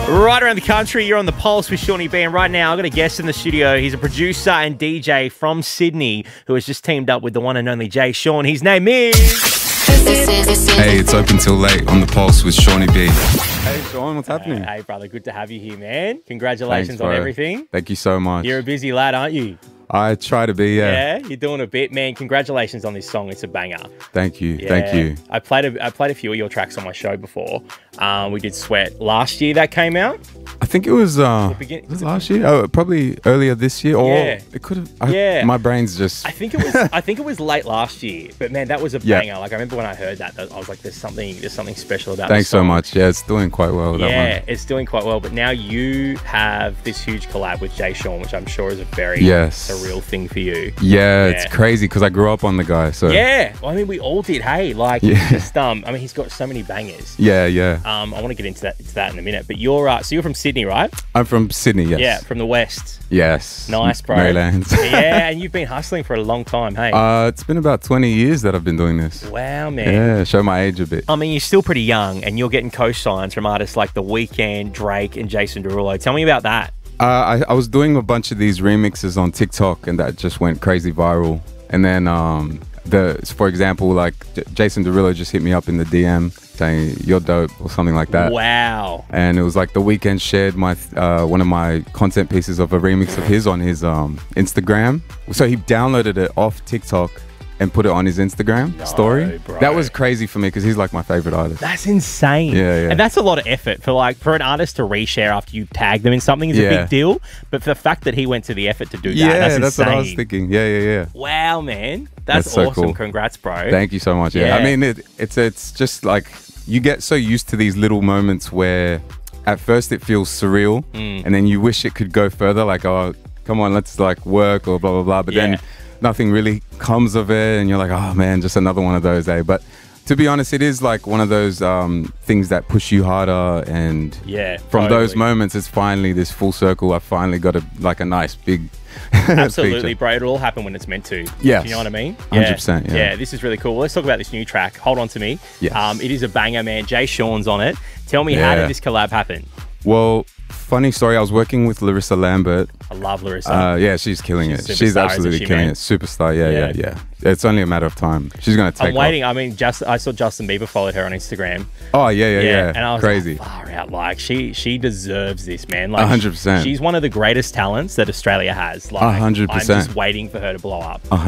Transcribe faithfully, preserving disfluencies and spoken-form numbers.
Right around the country, you're on the Pulse with Shawnee B. And right now, I've got a guest in the studio. He's a producer and D J from Sydney who has just teamed up with the one and only Jay Sean. His name is... Hey, it's Open Till Late on the Pulse with Shawnee B. Hey, Sean, what's happening? Uh, hey, brother, good to have you here, man. Congratulations Thanks, on bro. everything. Thank you so much. You're a busy lad, aren't you? I try to be, yeah. Yeah, you're doing a bit, man. Congratulations on this song. It's a banger. Thank you, Yeah. thank you. I played a, I played a few of your tracks on my show before. Um, we did Sweat last year that came out. I think it was, uh, begin- was it last year? Oh, probably earlier this year, or Yeah. it could have. Yeah. My brain's just. I think it was I think it was late last year, but man, that was a Yeah. banger. Like I remember when I heard that, that I was like, "There's something, there's something special about." Thanks this so song. much. Yeah, it's doing quite well. That Yeah, one. it's doing quite well. But now you have this huge collab with Jay Sean, which I'm sure is a very Yes. surreal thing for you. Yeah, Yeah. it's crazy because I grew up on the guy. So Yeah, well, I mean, we all did. Hey, like, Yeah. he's just um, I mean, he's got so many bangers. yeah, yeah. Um, I want to get into that, into that in a minute. But you're uh, so you're from Sydney, right? I'm from Sydney. Yes. Yeah, from the west. Yes. Nice, bro. Maryland. Yeah, and you've been hustling for a long time. Hey. uh, it's been about twenty years that I've been doing this. Wow, man. Yeah, show my age a bit. I mean, you're still pretty young, and you're getting co-signs from artists like The Weeknd, Drake, and Jason Derulo. Tell me about that. Uh, I, I was doing a bunch of these remixes on TikTok, and that just went crazy viral. And then, um, the for example, like J- Jason Derulo just hit me up in the D M saying you're dope or something like that. Wow. And it was like The Weeknd shared my uh, one of my content pieces of a remix of his on his um, Instagram. So he downloaded it off TikTok and put it on his Instagram No, story. bro. That was crazy for me because he's like my favorite artist. That's insane. Yeah, yeah. And that's a lot of effort for like for an artist to reshare after you tag them in something is a Yeah. big deal. But for the fact that he went to the effort to do that, yeah, that's that's, insane. what I was thinking. Yeah, yeah, yeah. Wow, man. That's, That's so awesome. cool. Congrats, bro. Thank you so much. Yeah, Yeah. I mean, it, it's it's just like you get so used to these little moments where at first it feels surreal, Mm. and then you wish it could go further. Like, oh, come on, let's like work or blah blah blah. But Yeah. then nothing really comes of it, and you're like, oh man, just another one of those, eh? But to be honest, it is like one of those um, things that push you harder, and Yeah. from those totally. moments, it's finally this full circle. I finally got a like a nice big Absolutely, feature. bro. It'll all happen when it's meant to. Yes. Do you know what I mean? one hundred percent, yeah. Yeah, this is really cool. Let's talk about this new track, Hold On To Me. Yes. Um, it is a banger, man. Jay Sean's on it. Tell me, how Yeah. did this collab happen? Well, funny story. I was working with Larissa Lambert. I love Larissa. Uh, yeah, she's killing She's a it. She's superstar, absolutely isn't she, killing man? it. Superstar. Yeah, Yeah. yeah, yeah, It's only a matter of time. She's gonna take I'm waiting. off. I mean, just I saw Justin Bieber followed her on Instagram. Oh yeah, yeah, yeah. and I was Crazy. like, far out. Like she, she deserves this, man. Like A hundred percent. She's one of the greatest talents that Australia has. Like A hundred I'm percent. just waiting for her to blow up. A